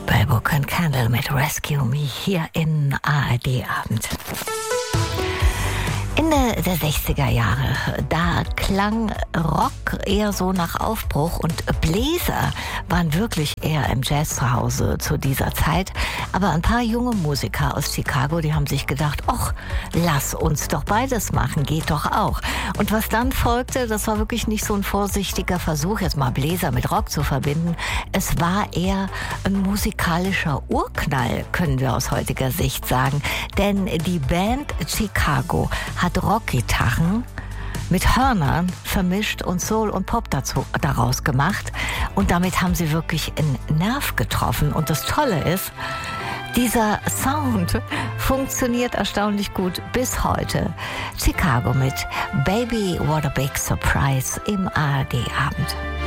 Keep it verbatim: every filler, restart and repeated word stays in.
Bell Book and Candle mit Rescue Me hier in A R D-Abend. Ende der sechziger Jahre, da klang Rock eher so nach Aufbruch und Bläser waren wirklich eher im Jazz zu Hause zu dieser Zeit. Aber ein paar junge Musiker aus Chicago, die haben sich gedacht, ach, lass uns doch beides machen, geht doch auch. Und was dann folgte, das war wirklich nicht so ein vorsichtiger Versuch, jetzt mal Bläser mit Rock zu verbinden. Es war eher ein musikalischer Urknall, können wir aus heutiger Sicht sagen. Denn die Band Chicago hat Rockgitarren mit Hörnern vermischt und Soul und Pop dazu, daraus gemacht. Und damit haben sie wirklich einen Nerv getroffen. Und das Tolle ist, dieser Sound funktioniert erstaunlich gut bis heute. Chicago mit Baby What a Big Surprise im A R D-Abend.